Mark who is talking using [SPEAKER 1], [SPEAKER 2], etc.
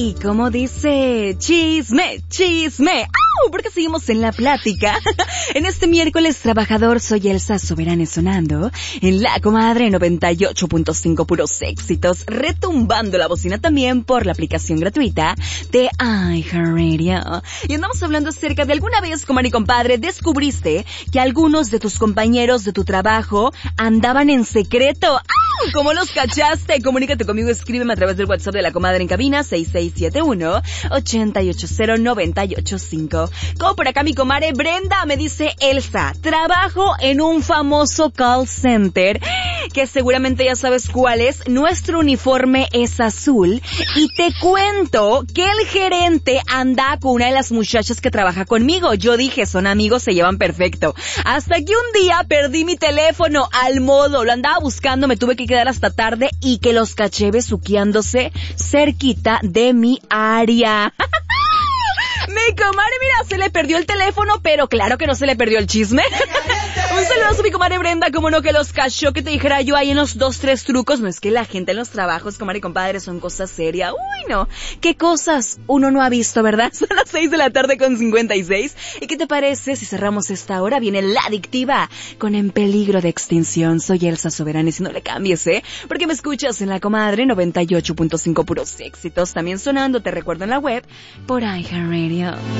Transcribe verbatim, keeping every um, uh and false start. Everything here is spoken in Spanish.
[SPEAKER 1] Y como dice, chisme, chisme, ¡au! Porque seguimos en la plática. En este miércoles trabajador soy Elsa Soberane sonando en La Comadre noventa y ocho punto cinco, puros éxitos, retumbando la bocina también por la aplicación gratuita de iHeartRadio. Y andamos hablando acerca de alguna vez, comadre y compadre, descubriste que algunos de tus compañeros de tu trabajo andaban en secreto. ¡Au! ¿Cómo los cachaste? Comunícate conmigo, escríbeme a través del WhatsApp de La Comadre en cabina seis seis siete uno, ocho ocho cero, nueve ocho cinco. Como por acá mi comadre Brenda me dice: Elsa, trabajo en un famoso call center que seguramente ya sabes cuál es. Nuestro uniforme es azul y te cuento que el gerente anda con una de las muchachas que trabaja conmigo. Yo dije, son amigos, se llevan perfecto. Hasta que un día perdí mi teléfono al modo, lo andaba buscando, me tuve que quedar hasta tarde y que los caché besuqueándose cerquita de mi área. Mi comadre, mira, se le perdió el teléfono, pero claro que no se le perdió el chisme. Un saludo a mi comadre Brenda, como no, que los cachó, que te dijera yo ahí en los dos, tres trucos. No es que la gente en los trabajos, comadre y compadre, son cosas serias. Uy, no. ¿Qué cosas uno no ha visto, verdad? Son las seis de la tarde con cincuenta y seis. ¿Y qué te parece si cerramos esta hora? Viene La Adictiva con En Peligro de Extinción. Soy Elsa Soberane, si no le cambies, ¿eh? Porque me escuchas en La Comadre noventa y ocho punto cinco, puros éxitos. También sonando, te recuerdo, en la web por iHeartRadio.